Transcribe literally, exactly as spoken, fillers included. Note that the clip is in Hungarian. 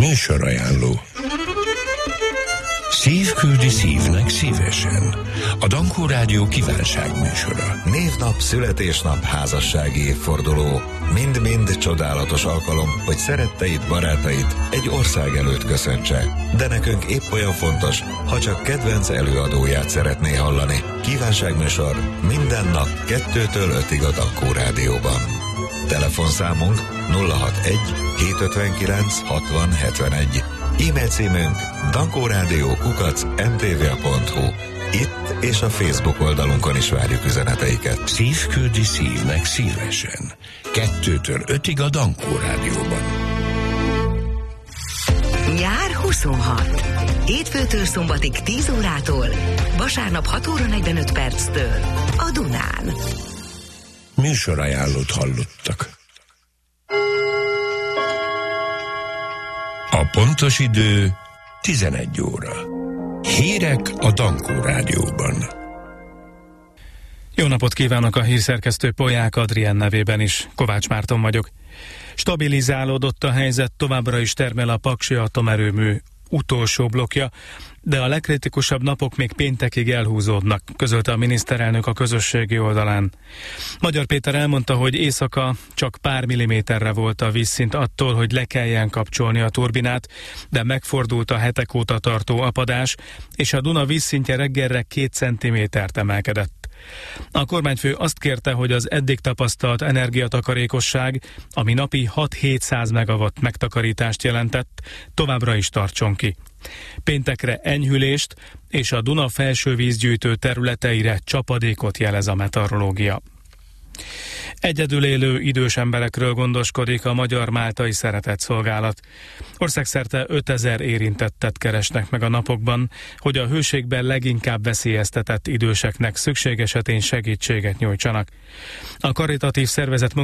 Műsorajánló. Szív küldi szívnek szívesen. A Dankó Rádió kívánság műsora. Névnap, születésnap, házassági évforduló. Mind-mind csodálatos alkalom, hogy szeretteid, barátaid egy ország előtt köszöntse. De nekünk épp olyan fontos, ha csak kedvenc előadóját szeretné hallani. Kívánságműsor minden nap kettőtől ötig a Dankó Rádióban. Telefonszámunk nulla hatvanegy hétszázötvenkilenc hatvan hetvenegy. E-mail címünk dankórádió kukac em té vé pont hu. Itt és a Facebook oldalunkon is várjuk üzeneteiket. Szív küldi szívnek szívesen. Kettőtől ötig a Dankó Rádióban. Nyár huszonhat. Hétfőtől szombatig tíz órától, vasárnap hat óra negyvenöt perctől a Dunán. Műsorajánlót hallottak. A pontos idő tizenegy óra. Hírek a Dankó Rádióban. Jó napot kívánok, a hírszerkesztő Polyák Adrien nevében is. Kovács Márton vagyok. Stabilizálódott a helyzet, továbbra is termel a Paksi atomerőmű utolsó blokkja, de a legkritikusabb napok még péntekig elhúzódnak, közölte a miniszterelnök a közösségi oldalán. Magyar Péter elmondta, hogy éjszaka csak pár milliméterre volt a vízszint attól, hogy le kelljen kapcsolni a turbinát, de megfordult a hetek óta tartó apadás, és a Duna vízszintje reggelre két centimétert emelkedett. A kormányfő azt kérte, hogy az eddig tapasztalt energiatakarékosság, ami napi hat-hétszáz megawatt megtakarítást jelentett, továbbra is tartson ki. Péntekre enyhülést és a Duna felső vízgyűjtő területeire csapadékot jelez a meteorológia. Egyedül élő idős emberekről gondoskodik a Magyar-Máltai Szeretetszolgálat. Országszerte ötezer érintettet keresnek meg a napokban, hogy a hőségben leginkább veszélyeztetett időseknek szükség esetén segítséget nyújtsanak. A karitatív szervezet